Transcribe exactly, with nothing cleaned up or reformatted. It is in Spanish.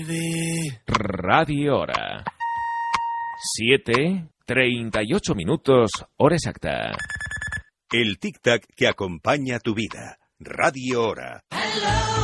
Radio Hora. Siete, treinta y ocho minutos, hora exacta. El tic-tac que acompaña tu vida. Radio Hora.